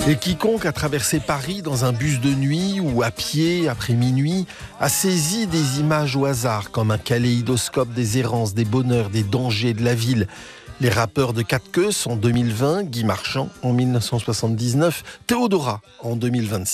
Et quiconque a traversé Paris dans un bus de nuit ou à pied après minuit a saisi des images au hasard comme un kaléidoscope des errances, des bonheurs, des dangers de la ville. Les rappeurs de Quatre Queues en 2020, Guy Marchand en 1979, Théodora en 2026.